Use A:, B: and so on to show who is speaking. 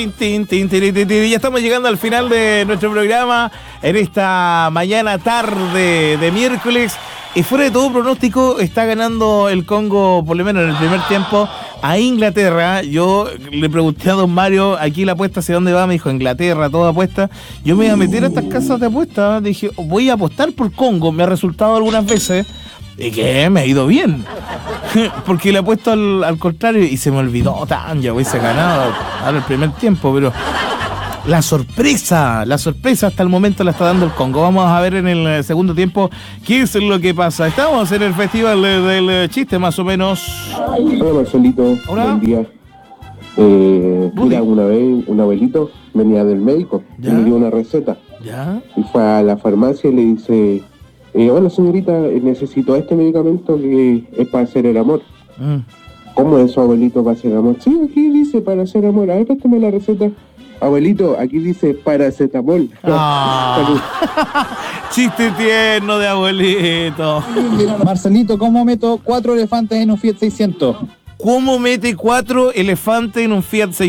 A: Ya estamos llegando al final de nuestro programa en esta mañana tarde de miércoles. Y fuera de todo pronóstico, está ganando el Congo, por lo menos en el primer tiempo, a Inglaterra. Yo le pregunté a don Mario, aquí la apuesta hacia dónde va, me dijo Inglaterra, toda apuesta. Yo me iba a meter a estas casas de apuestas, dije, voy a apostar por Congo, me ha resultado algunas veces, y que me ha ido bien. Porque le he puesto al contrario y se me olvidó ya hubiese ganado ahora el primer tiempo, pero la sorpresa hasta el momento la está dando el Congo. Vamos a ver en el segundo tiempo qué es lo que pasa. Estamos en el festival del chiste, más o menos.
B: Hola Marcelito,
A: hola.
B: Buen día. Mira, una vez un abuelito venía del médico y le dio una receta.
A: ¿Ya?
B: Y fue a la farmacia y le dice, hola señorita, necesito este medicamento que es para hacer el amor. ¿Cómo es eso, abuelito, para hacer amor? Sí, aquí dice para hacer amor. A ver, préstame la receta. Abuelito, aquí dice paracetamol.
A: Chiste tierno de abuelito.
C: Marcelito, ¿cómo meto 4 elefantes en un Fiat 600?
A: ¿Cómo mete 4 elefantes en un Fiat 600?